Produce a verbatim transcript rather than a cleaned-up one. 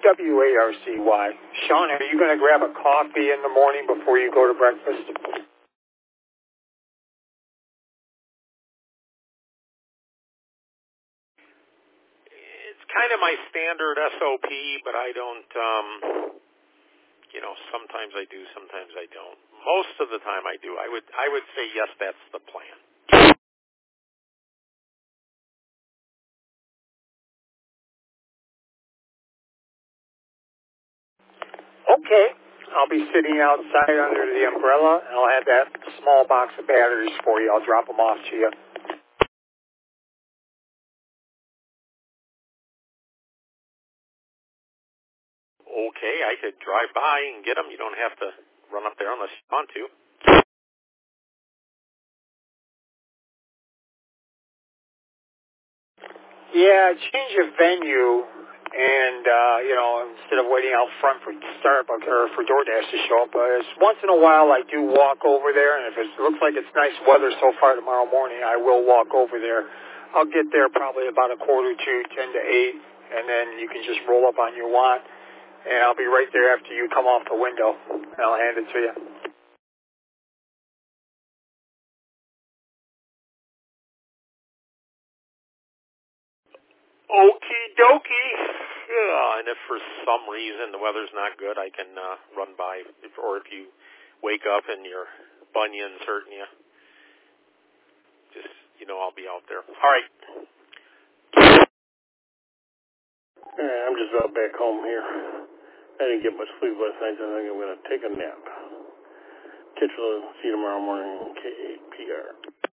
W A R C Y. Sean, are you going to grab a coffee in the morning before you go to breakfast? It's kind of my standard S O P, but I don't, um, you know, sometimes I do, sometimes I don't. Most of the time I do. I would, I would say yes, that's the plan. Okay. I'll be sitting outside under the umbrella, and I'll have that small box of batteries for you. I'll drop them off to you. Okay, I could drive by and get them. You don't have to run up there unless you want to. Yeah, change of venue, and, uh, you know, instead of waiting out front for Starbucks or for DoorDash to show up, uh, once in a while I do walk over there, and if it looks like it's nice weather so far tomorrow morning, I will walk over there. I'll get there probably about a quarter to ten to eight, and then you can just roll up on your lot, and I'll be right there after you come off the window, and I'll hand it to you. Okie dokie. Yeah, and if for some reason the weather's not good, I can uh, run by, if, or if you wake up and your bunion's hurting you, just, you know, I'll be out there. All right. Yeah, I'm just about back home here. I didn't get much sleep last night, so I think I'm going to take a nap. Catch you, see you tomorrow morning, K eight P R.